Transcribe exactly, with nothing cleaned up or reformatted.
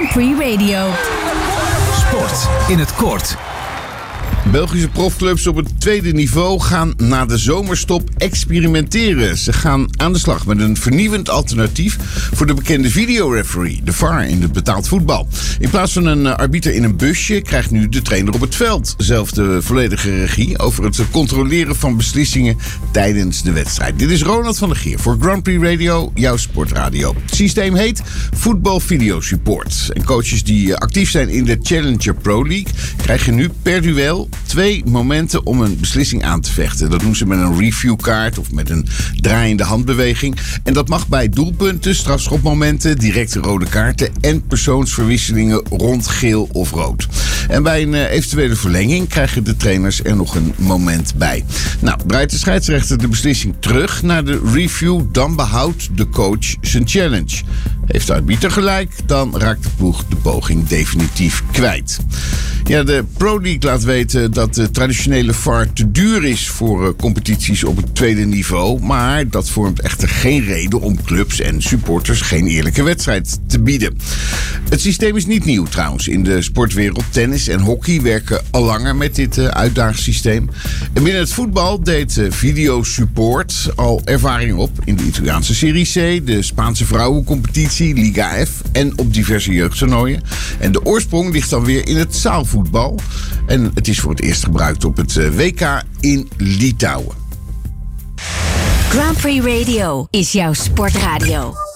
Grand Prix Radio. Sport in het kort. Belgische profclubs op het tweede niveau gaan na de zomerstop experimenteren. Ze gaan aan de slag met een vernieuwend alternatief voor de bekende videoreferee, de V A R in het betaald voetbal. In plaats van een arbiter in een busje krijgt nu de trainer op het veld zelf de volledige regie over het controleren van beslissingen tijdens de wedstrijd. Dit is Ronald van der Geer voor Grand Prix Radio, jouw sportradio. Het systeem heet Voetbal Video Support. En coaches die actief zijn in de Challenger Pro League krijgen nu per duel twee momenten om een beslissing aan te vechten. Dat doen ze met een reviewkaart of met een draaiende handbeweging. En dat mag bij doelpunten, strafschopmomenten, directe rode kaarten en persoonsverwisselingen rond geel of rood. En bij een eventuele verlenging krijgen de trainers er nog een moment bij. Nou, draait de scheidsrechter de beslissing terug naar de review, dan behoudt de coach zijn challenge. Heeft de arbiter gelijk, dan raakt de ploeg de poging definitief kwijt. Ja, de Pro League laat weten dat de traditionele V A R te duur is voor uh, competities op het tweede niveau. Maar dat vormt echter geen reden om clubs en supporters geen eerlijke wedstrijd te bieden. Het systeem is niet nieuw trouwens. In de sportwereld, tennis en hockey werken al langer met dit uh, uitdagingssysteem. En binnen het voetbal deed uh, Video Support al ervaring op in de Italiaanse Serie C, de Spaanse vrouwencompetitie, Liga F en op diverse jeugdtoernooien. En de oorsprong ligt dan weer in het zaalvoetbal. En het is voor het eerst gebruikt op het W K in Litouwen. Grand Prix Radio is jouw sportradio.